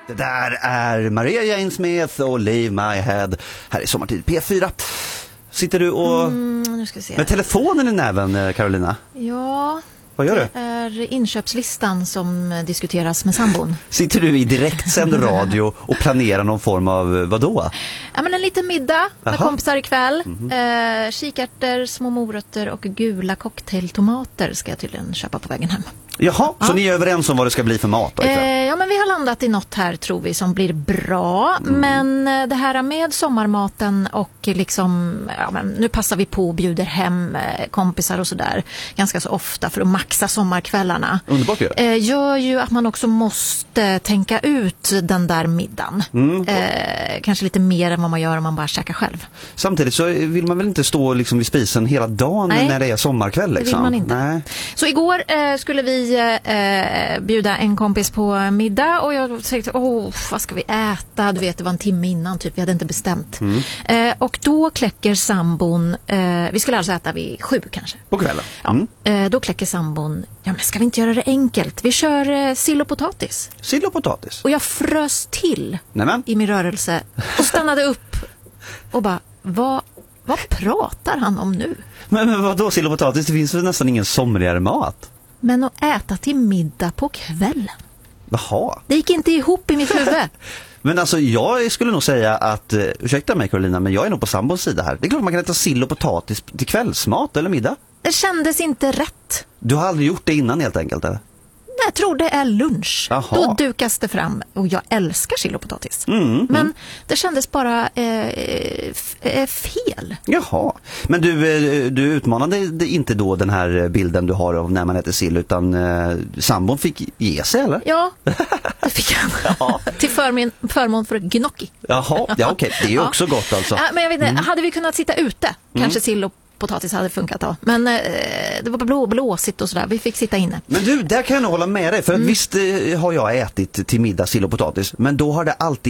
Det där är Maria Jane Smith och Leave My Head här i Sommartid P4. Sitter du och nu ska vi se. Med telefonen i näven, Carolina? Ja, vad gör du? Det är inköpslistan som diskuteras med sambon. Sitter du i direktsänd radio och planerar någon form av vadå? Ja, men en liten middag med Aha. kompisar ikväll. Kikärtor, små morötter och gula cocktailtomater ska jag tydligen köpa på vägen hem. Jaha, så ni är överens om vad det ska bli för mat då? Ja, men vi har landat i något här, tror vi, som blir bra. Men det här med sommarmaten och liksom, ja, men nu passar vi på och bjuder hem kompisar och sådär ganska så ofta för att maxa sommarkvällarna. Underbart ju. Gör ju att man också måste tänka ut den där middagen. Kanske lite mer än vad man gör om man bara käkar själv. Samtidigt så vill man väl inte stå liksom vid spisen hela dagen när det är sommarkväll liksom. Det vill man inte. Nej. Så igår skulle vi bjuda en kompis på middag och jag tänkte, vad ska vi äta? Du vet, det var en timme innan typ, vi hade inte bestämt. Och då kläcker sambon, vi skulle alltså äta vid 7 kanske. På kvällen? Ja, då kläcker sambon, ja men ska vi inte göra det enkelt? Vi kör sill och potatis. Sill och potatis? Och jag frös till i min rörelse och stannade upp och bara, vad pratar han om nu? Men vadå sill och potatis? Det finns väl nästan ingen somrigare mat. Men att äta till middag på kvällen. Jaha. Det gick inte ihop i mitt huvud. Men alltså jag skulle nog säga att, ursäkta mig Carolina, men jag är nog på sambons sida här. Det är klart man kan äta sill och potatis till kvällsmat eller middag. Det kändes inte rätt. Du har aldrig gjort det innan helt enkelt eller? Jag tror det är lunch. Jaha. Då dukas det fram och jag älskar sill och potatis. Men det kändes bara fel. Jaha. Men du utmanade inte då den här bilden du har av när man äter sill, utan sambon fick ge sig eller? Ja, det fick han. Ja. Till förmån för gnocchi. Jaha, ja okej. Det är ju också gott alltså. Ja, men jag vet inte, hade vi kunnat sitta ute? Kanske sill och potatis hade funkat då. Men det var blåsigt och sådär. Vi fick sitta inne. Men du, där kan jag nog hålla med dig. För att visst har jag ätit till middag sill och potatis. Men då har det alltid